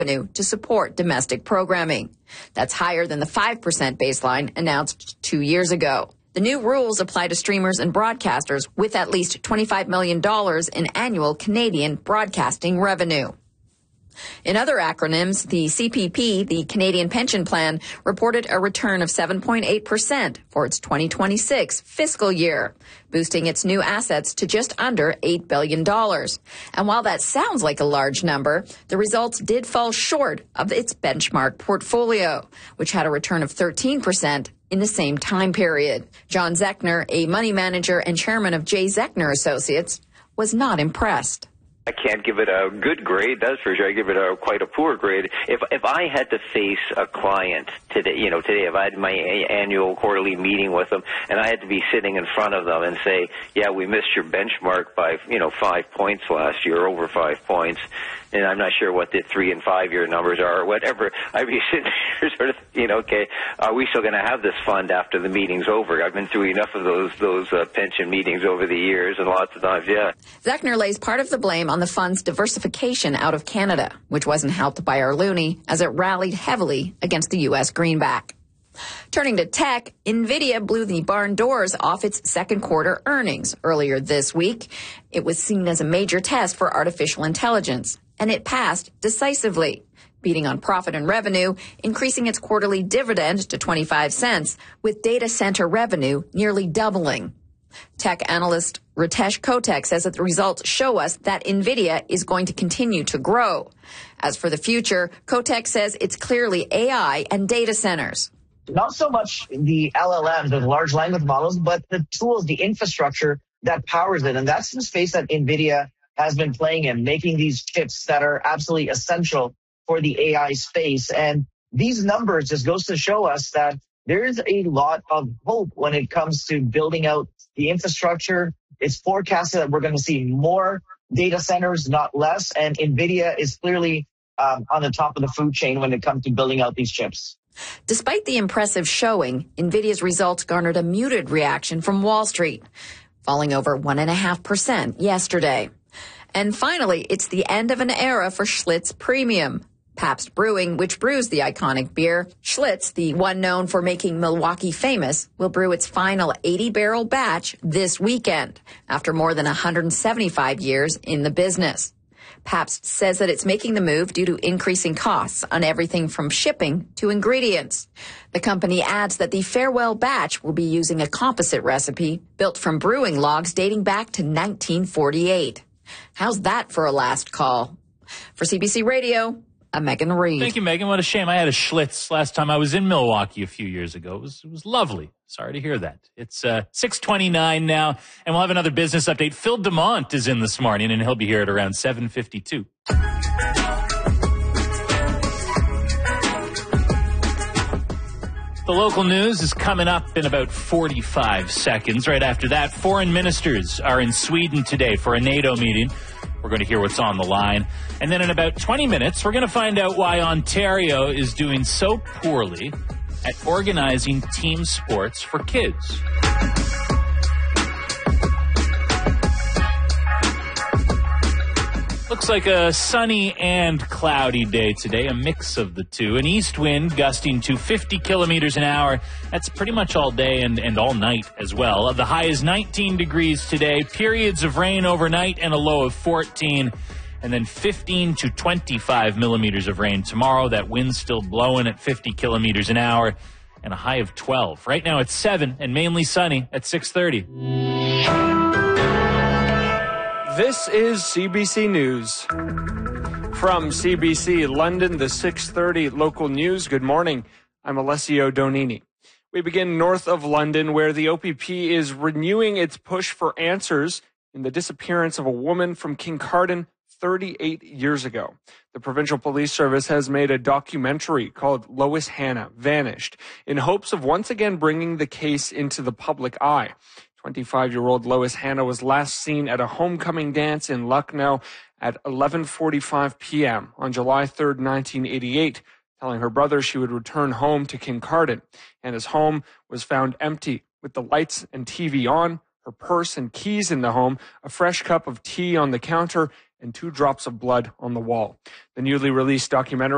revenue to support domestic programming. That's higher than the 5% baseline announced 2 years ago. The new rules apply to streamers and broadcasters with at least $25 million in annual Canadian broadcasting revenue. In other acronyms, the CPP, the Canadian Pension Plan, reported a return of 7.8% for its 2026 fiscal year, boosting its new assets to just under $8 billion. And while that sounds like a large number, the results did fall short of its benchmark portfolio, which had a return of 13% in the same time period. John Zechner, a money manager and chairman of J. Zechner Associates, was not impressed. I can't give it a good grade, that's for sure. I give it quite a poor grade. If I had to face a client today, if I had my annual quarterly meeting with them and I had to be sitting in front of them and say, yeah, we missed your benchmark by, 5 points last year, over 5 points, and I'm not sure what the 3 and 5 year numbers are or whatever, I'd be sitting there sort of, okay, are we still going to have this fund after the meeting's over? I've been through enough of those pension meetings over the years, and lots of times, yeah. Zechner lays part of the blame on the fund's diversification out of Canada, which wasn't helped by our loonie as it rallied heavily against the U.S. greenback. Turning to tech, NVIDIA blew the barn doors off its second quarter earnings earlier this week. It was seen as a major test for artificial intelligence, and it passed decisively, beating on profit and revenue, increasing its quarterly dividend to 25 cents, with data center revenue nearly doubling. Tech analyst Ritesh Kotek says that the results show us that NVIDIA is going to continue to grow. As for the future, Kotek says it's clearly AI and data centers. Not so much the LLMs, the large language models, but the tools, the infrastructure that powers it. And that's the space that NVIDIA has been playing in, making these chips that are absolutely essential for the AI space. And these numbers just goes to show us that there is a lot of hope when it comes to building out the infrastructure. It's forecasted that we're going to see more data centers, not less. And NVIDIA is clearly on the top of the food chain when it comes to building out these chips. Despite the impressive showing, NVIDIA's results garnered a muted reaction from Wall Street, falling over 1.5% yesterday. And finally, it's the end of an era for Schlitz Premium. Pabst Brewing, which brews the iconic beer, Schlitz, the one known for making Milwaukee famous, will brew its final 80-barrel batch this weekend, after more than 175 years in the business. Pabst says that it's making the move due to increasing costs on everything from shipping to ingredients. The company adds that the farewell batch will be using a composite recipe built from brewing logs dating back to 1948. How's that for a last call? For CBC Radio, I'm Megan Reed. Thank you, Megan. What a shame. I had a Schlitz last time I was in Milwaukee a few years ago. It was lovely. Sorry to hear that. It's 6:29 now, and we'll have another business update. Phil DeMont is in this morning, and he'll be here at around 7:52. The local news is coming up in about 45 seconds. Right after that, foreign ministers are in Sweden today for a NATO meeting. We're going to hear what's on the line. And then in about 20 minutes, we're going to find out why Ontario is doing so poorly at organizing team sports for kids. Looks like a sunny and cloudy day today, a mix of the two. An east wind gusting to 50 kilometers an hour. That's pretty much all day and all night as well. The high is 19 degrees today, periods of rain overnight and a low of 14. And then 15 to 25 millimeters of rain tomorrow. That wind's still blowing at 50 kilometers an hour and a high of 12. Right now it's 7 and mainly sunny at 6:30. This is CBC News. From CBC London, the 6:30 local news. Good morning. I'm Alessio Donini. We begin north of London, where the OPP is renewing its push for answers in the disappearance of a woman from Kincardine 38 years ago. The Provincial Police Service has made a documentary called Lois Hannah Vanished in hopes of once again bringing the case into the public eye. 25-year-old Lois Hannah was last seen at a homecoming dance in Lucknow at 11:45 p.m. on July 3rd, 1988, telling her brother she would return home to Kincardine. Hannah's home was found empty, with the lights and TV on, her purse and keys in the home, a fresh cup of tea on the counter, and 2 drops of blood on the wall. The newly released documentary